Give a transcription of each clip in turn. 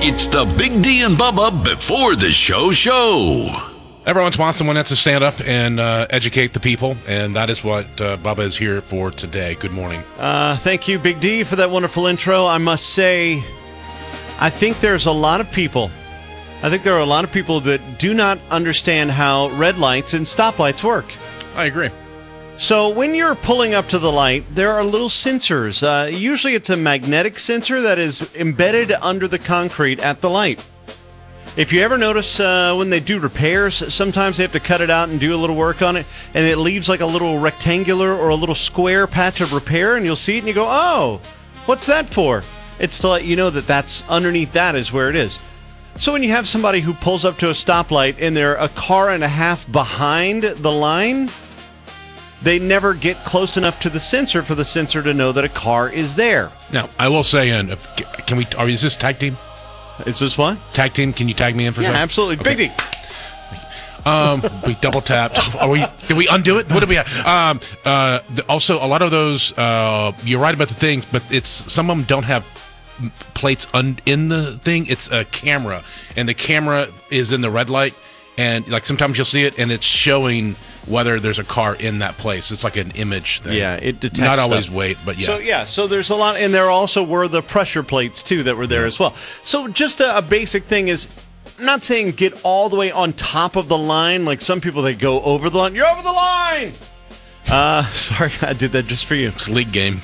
It's the Big D and Bubba before the show. Every once in a while, someone has to stand up and educate the people, and that is what Bubba is here for today. Good morning. Thank you, Big D, for that wonderful intro. I must say, I think there's a lot of people. I think there are a lot of people that do not understand how red lights and stoplights work. I agree. So when you're pulling up to the light, there are little sensors. Usually it's a magnetic sensor that is embedded under the concrete at the light. If you ever notice when they do repairs, sometimes they have to cut it out and do a little work on it, and it leaves like a little rectangular or a little square patch of repair, and you'll see it and you go, oh, what's that for? It's to let you know that that's underneath that is where it is. So when you have somebody who pulls up to a stoplight and they're a car and a half behind the line, they never get close enough to the sensor for the sensor to know that a car is there. Now, I will say, is this tag team? Is this what? Tag team, can you tag me in for Yeah, something? absolutely. Okay. Big D. We double tapped. Did we undo it? What did we have? Also, a lot of those, you're right about the things, but some of them don't have plates in the thing. It's a camera, and the camera is in the red light, and like sometimes you'll see it, and it's showing whether there's a car in that place. It's like an image thing. Yeah, it detects not always stuff. weight, but yeah. So there's a lot, and there also were the pressure plates too that were there as well. So just a basic thing is, I'm not saying get all the way on top of the line like some people, they go over the line. You're over the line. Sorry, I did that just for you. It's a league game.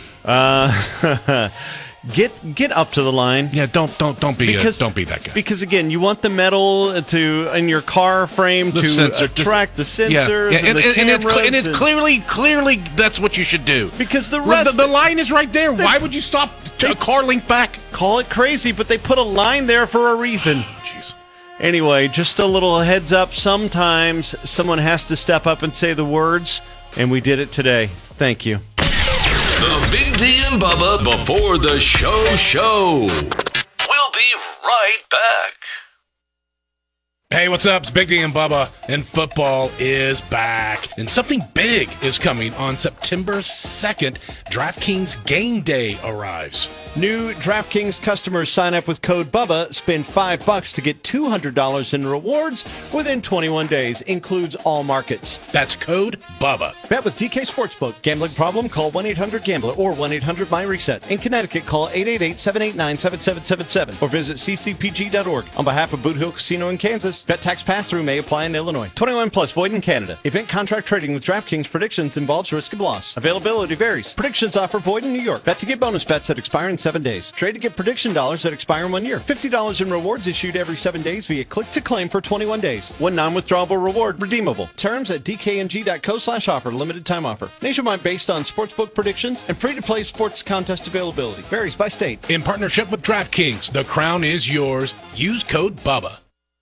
Get up to the line. Yeah, don't be that guy. Because again, you want the metal in your car frame to attract the sensors and the cameras. And it's clearly that's what you should do. Because the rest, the line is right there. Why would you stop a car link back? Call it crazy, but they put a line there for a reason. Jeez. Anyway, just a little heads up. Sometimes someone has to step up and say the words, and we did it today. Thank you. The Big D and Bubba before the show. We'll be right back. Hey, what's up? It's Big D and Bubba, and football is back. And something big is coming on September 2nd. DraftKings Game Day arrives. New DraftKings customers sign up with code BUBBA, spend $5 to get $200 in rewards within 21 days. Includes all markets. That's code BUBBA. Bet with DK Sportsbook. Gambling problem? Call 1-800-GAMBLER or 1-800-MY-RESET. In Connecticut, call 888-789-7777 or visit ccpg.org. On behalf of Boot Hill Casino in Kansas, bet tax pass-through may apply in Illinois. 21 plus, void in Canada. Event contract trading with DraftKings predictions involves risk of loss. Availability varies. Predictions offer void in New York. Bet to get bonus bets that expire in 7 days. Trade to get prediction dollars that expire in 1 year. $50 in rewards issued every 7 days via click to claim for 21 days. One non-withdrawable reward redeemable. Terms at dkng.co/offer. Limited time offer. Nationwide based on sportsbook predictions and free-to-play sports contest availability. Varies by state. In partnership with DraftKings, the crown is yours. Use code BUBBA.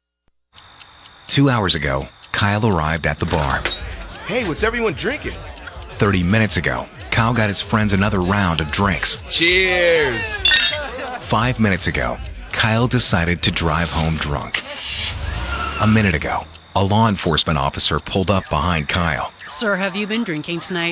2 hours ago, Kyle arrived at the bar. Hey, what's everyone drinking? 30 minutes ago, Kyle got his friends another round of drinks. Cheers! 5 minutes ago, Kyle decided to drive home drunk. A minute ago, a law enforcement officer pulled up behind Kyle. Sir, have you been drinking tonight?